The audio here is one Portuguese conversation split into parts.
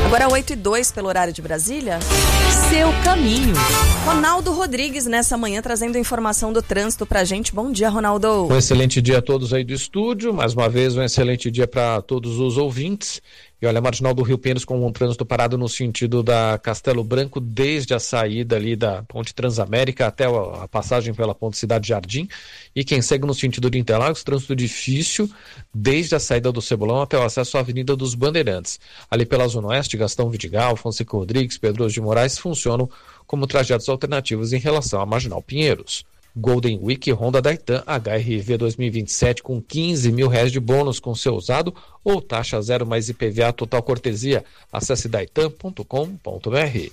Agora 8h02 pelo horário de Brasília. Seu caminho. Ronaldo Rodrigues nessa manhã trazendo informação do trânsito pra gente. Bom dia, Ronaldo. Um excelente dia a todos aí do estúdio. Mais uma vez, um excelente dia para todos os ouvintes. E olha, a Marginal do Rio Pinheiros com um trânsito parado no sentido da Castelo Branco, desde a saída ali da Ponte Transamérica até a passagem pela Ponte Cidade Jardim. E quem segue no sentido de Interlagos, trânsito difícil desde a saída do Cebolão até o acesso à Avenida dos Bandeirantes. Ali pela Zona Oeste, Gastão Vidigal, Fonseca Rodrigues, Pedro de Moraes funcionam como trajetos alternativos em relação à Marginal Pinheiros. Golden Week Honda Daitan HR-V 2027 com R$15 mil de bônus com seu usado ou taxa zero mais IPVA total cortesia. Acesse daitan.com.br.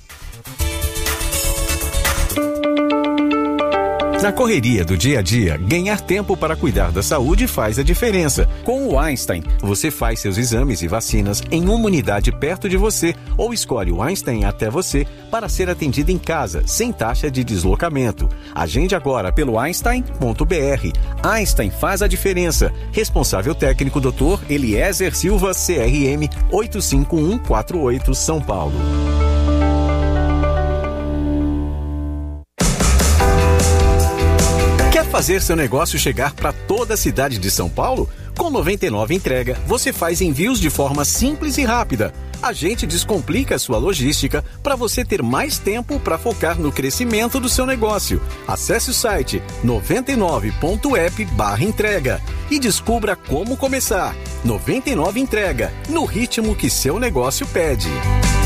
Na correria do dia a dia, ganhar tempo para cuidar da saúde faz a diferença. Com o Einstein, você faz seus exames e vacinas em uma unidade perto de você ou escolhe o Einstein até você para ser atendido em casa, sem taxa de deslocamento. Agende agora pelo einstein.br. Einstein faz a diferença. Responsável técnico Dr. Eliezer Silva, CRM 85148, São Paulo. Fazer seu negócio chegar para toda a cidade de São Paulo? Com 99 Entrega, você faz envios de forma simples e rápida. A gente descomplica a sua logística para você ter mais tempo para focar no crescimento do seu negócio. Acesse o site 99.app/entrega e descubra como começar. 99 Entrega, no ritmo que seu negócio pede.